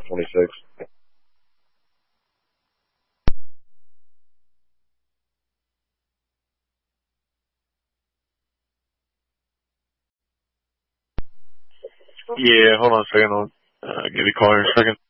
526. Yeah, hold on a second. I'll give you a call here in a second.